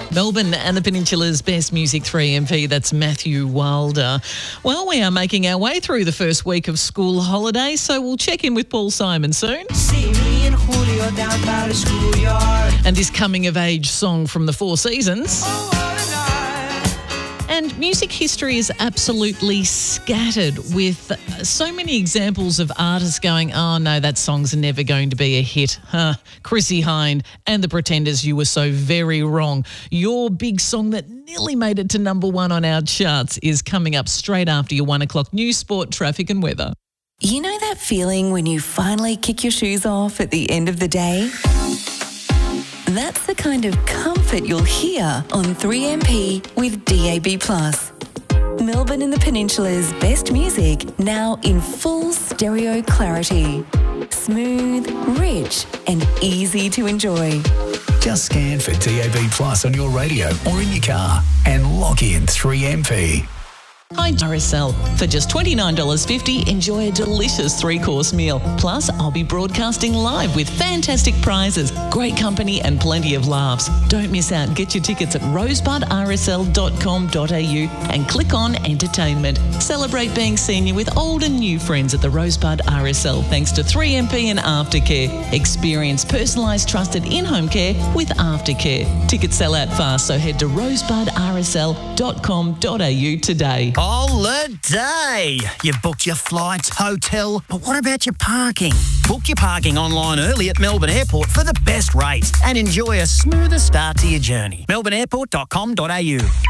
Melbourne and the Peninsula's best music 3MP, that's Matthew Wilder. Well, we are making our way through the first week of school holidays, so we'll check in with Paul Simon soon. See me and Julio down by the schoolyard. And this coming-of-age song from the Four Seasons. Oh, what a night. And music history is absolutely scattered with so many examples of artists going, oh no, that song's never going to be a hit. Chrissie Hynde and the Pretenders, you were so very wrong. Your big song that nearly made it to number one on our charts is coming up straight after your 1 o'clock news, sport, traffic and weather. You know that feeling when you finally kick your shoes off at the end of the day? That's the kind of comfort you'll hear on 3MP with DAB+. Melbourne and the Peninsula's best music now in full stereo clarity. Smooth, rich and easy to enjoy. Just scan for DAB+ on your radio or in your car and log in 3MP. Hi, RSL. For just $29.50, enjoy a delicious 3-course meal. Plus, I'll be broadcasting live with fantastic prizes, great company and plenty of laughs. Don't miss out. Get your tickets at rosebudrsl.com.au and click on Entertainment. Celebrate being senior with old and new friends at the Rosebud RSL thanks to 3MP and Aftercare. Experience personalised, trusted in-home care with Aftercare. Tickets sell out fast, so head to rosebudrsl.com.au today. Holiday! You've booked your flights, hotel, but what about your parking? Book your parking online early at Melbourne Airport for the best rates and enjoy a smoother start to your journey. melbourneairport.com.au.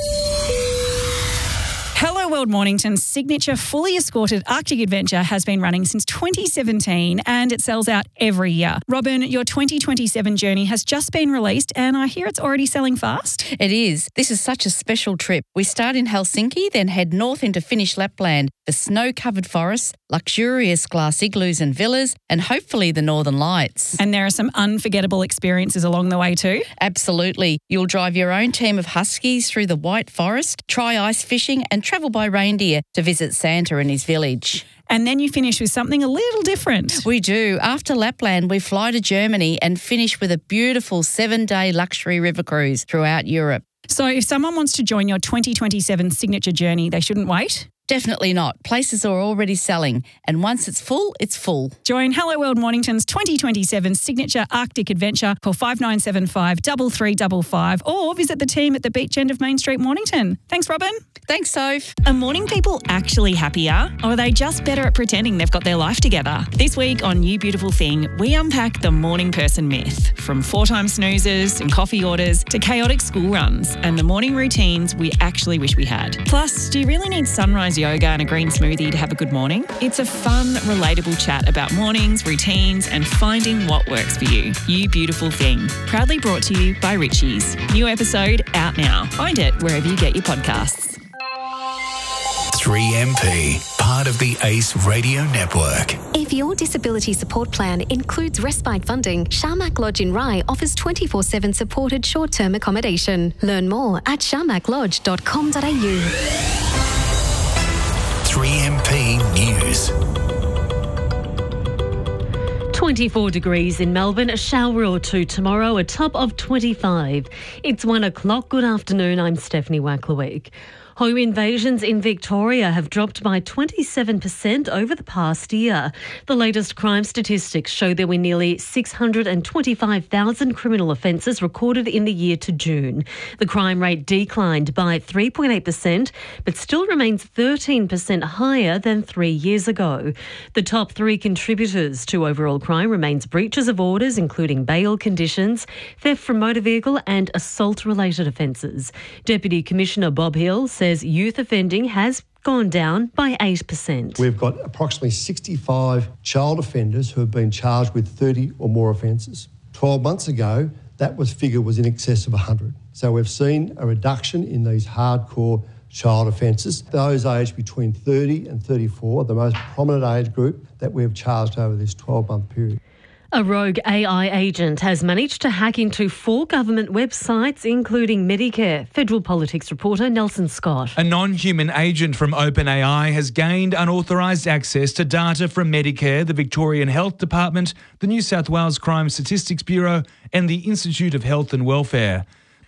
Hello World Mornington's signature fully escorted Arctic adventure has been running since 2017 and it sells out every year. Robin, your 2027 journey has just been released and I hear it's already selling fast. It is. This is such a special trip. We start in Helsinki, then head north into Finnish Lapland for snow-covered forests, luxurious glass igloos and villas, and hopefully the Northern Lights. And there are some unforgettable experiences along the way too? Absolutely. You'll drive your own team of huskies through the White Forest, try ice fishing and travel by reindeer to visit Santa and his village. And then you finish with something a little different. We do. After Lapland, we fly to Germany and finish with a beautiful 7-day luxury river cruise throughout Europe. So if someone wants to join your 2027 signature journey, they shouldn't wait? Definitely not. Places are already selling, and once it's full, it's full. Join Hello World Mornington's 2027 signature Arctic adventure. Call 5975 3355 or visit the team at the beach end of Main Street, Mornington. Thanks, Robin. Thanks, Soph. Are morning people actually happier, or are they just better at pretending they've got their life together? This week on You Beautiful Thing, we unpack the morning person myth, from 4-time snoozers and coffee orders to chaotic school runs and the morning routines we actually wish we had. Plus, do you really need sunrise yoga and a green smoothie to have a good morning? It's a fun, relatable chat about mornings, routines and finding what works for you. You Beautiful Thing. Proudly brought to you by Richie's. New episode out now. Find it wherever you get your podcasts. 3MP, part of the ACE Radio Network. If your disability support plan includes respite funding, Sharmak Lodge in Rye offers 24/7 supported short-term accommodation. Learn more at sharmaklodge.com.au. 3MP News. 24 degrees in Melbourne, a shower or two tomorrow, a top of 25. It's 1 o'clock. Good afternoon, I'm Stephanie Wacklewick. Home invasions in Victoria have dropped by 27% over the past year. The latest crime statistics show there were nearly 625,000 criminal offences recorded in the year to June. The crime rate declined by 3.8%, but still remains 13% higher than 3 years ago. The top 3 contributors to overall crime remains breaches of orders, including bail conditions, theft from motor vehicle and assault-related offences. Deputy Commissioner Bob Hill says youth offending has gone down by 8%. We've got approximately 65 child offenders who have been charged with 30 or more offences. 12 months ago, that figure was in excess of 100. So we've seen a reduction in these hardcore child offences. Those aged between 30 and 34 are the most prominent age group that we've charged over this 12-month period. A rogue AI agent has managed to hack into 4 government websites, including Medicare. Federal Politics reporter Nelson Scott. A non-human agent from OpenAI has gained unauthorised access to data from Medicare, the Victorian Health Department, the New South Wales Crime Statistics Bureau and the Institute of Health and Welfare.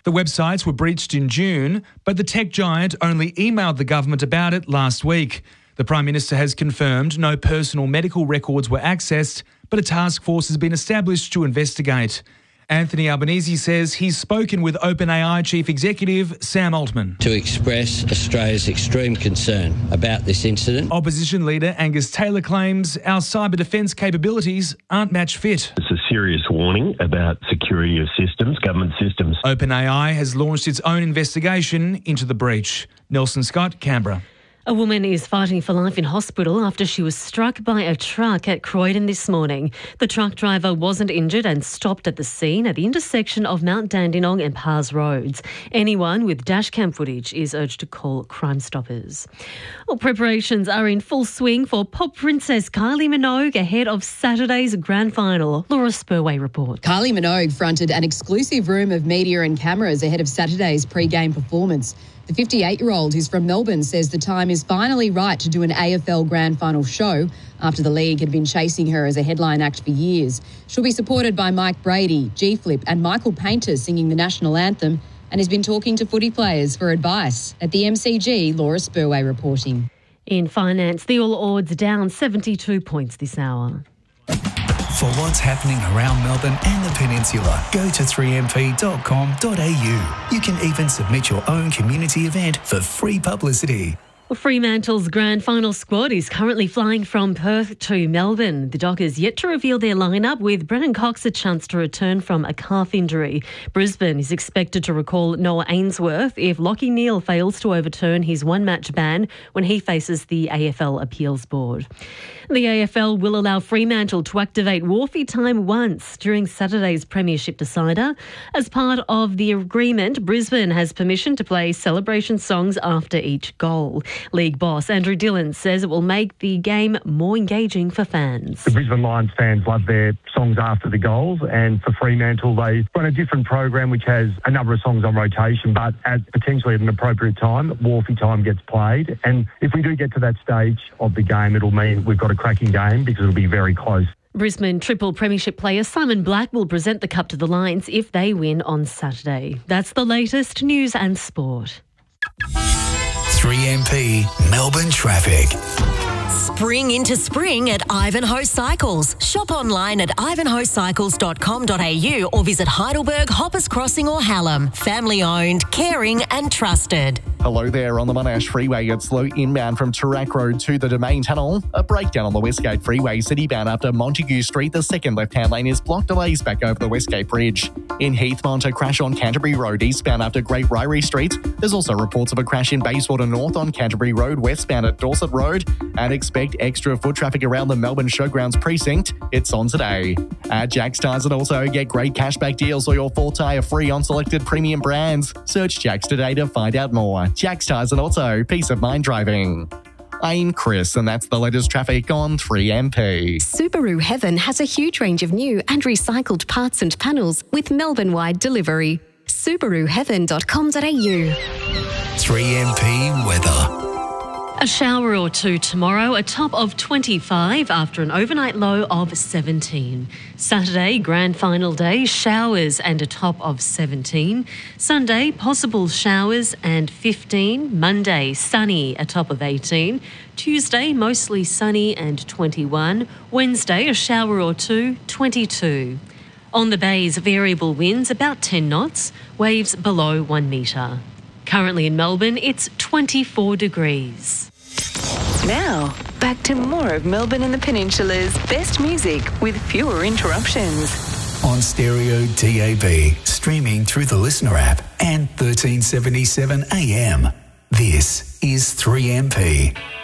The websites were breached in June, but the tech giant only emailed the government about it last week. The Prime Minister has confirmed no personal medical records were accessed, but a task force has been established to investigate. Anthony Albanese says he's spoken with OpenAI Chief Executive Sam Altman to express Australia's extreme concern about this incident. Opposition leader Angus Taylor claims our cyber defence capabilities aren't match fit. It's a serious warning about security of systems, government systems. OpenAI has launched its own investigation into the breach. Nelson Scott, Canberra. A woman is fighting for life in hospital after she was struck by a truck at Croydon this morning. The truck driver wasn't injured and stopped at the scene at the intersection of Mount Dandenong and Pars Roads. Anyone with dashcam footage is urged to call Crime Stoppers. Well, preparations are in full swing for pop princess Kylie Minogue ahead of Saturday's grand final. Laura Spurway reports. Kylie Minogue fronted an exclusive room of media and cameras ahead of Saturday's pre-game performance. The 58-year-old, who's from Melbourne, says the time is finally right to do an AFL Grand Final show after the league had been chasing her as a headline act for years. She'll be supported by Mike Brady, G-Flip and Michael Painter singing the national anthem, and has been talking to footy players for advice. At the MCG, Laura Spurway reporting. In finance, the All Ords down 72 points this hour. For what's happening around Melbourne and the Peninsula, go to 3mp.com.au. You can even submit your own community event for free publicity. Fremantle's grand final squad is currently flying from Perth to Melbourne. The Dockers yet to reveal their lineup, with Brennan Cox a chance to return from a calf injury. Brisbane is expected to recall Noah Ainsworth if Lachie Neale fails to overturn his one-match ban when he faces the AFL Appeals Board. The AFL will allow Fremantle to activate Wharfie time once during Saturday's premiership decider. As part of the agreement, Brisbane has permission to play celebration songs after each goal. League boss Andrew Dillon says it will make the game more engaging for fans. The Brisbane Lions fans love their songs after the goals, and for Fremantle they run a different program which has a number of songs on rotation, but potentially at an appropriate time, Wharfie time gets played. And if we do get to that stage of the game, it'll mean we've got a cracking game because it'll be very close. Brisbane triple premiership player Simon Black will present the cup to the Lions if they win on Saturday. That's the latest news and sport. 3MP Melbourne traffic. Spring into spring at Ivanhoe Cycles. Shop online at ivanhoecycles.com.au or visit Heidelberg, Hoppers Crossing or Hallam. Family owned, caring and trusted. Hello there. On the Monash Freeway, it's slow inbound from Toorak Road to the Domain Tunnel. A breakdown on the Westgate Freeway citybound after Montague Street. The second left-hand lane is blocked. Delays back over the Westgate Bridge. In Heathmont, a crash on Canterbury Road eastbound after Great Ryrie Street. There's also reports of a crash in Bayswater North on Canterbury Road westbound at Dorset Road. And expect extra foot traffic around the Melbourne Showgrounds precinct. It's on today. At Jack's Tyres and also get great cashback deals or your full tyre free on selected premium brands. Search Jack's today to find out more. Jack's Tyres and Auto, peace of mind driving. I'm Chris, and that's the latest traffic on 3MP. Subaru Heaven has a huge range of new and recycled parts and panels with Melbourne-wide delivery. SubaruHeaven.com.au. 3MP weather. A shower or two tomorrow, a top of 25 after an overnight low of 17. Saturday, grand final day, showers and a top of 17. Sunday, possible showers and 15. Monday, sunny, a top of 18. Tuesday, mostly sunny and 21. Wednesday, a shower or two, 22. On the bays, variable winds about 10 knots, waves below 1 metre. Currently in Melbourne, it's 24 degrees. Now, back to more of Melbourne and the Peninsula's best music with fewer interruptions. On stereo DAB, streaming through the Listener app and 1377 AM. This is 3MP.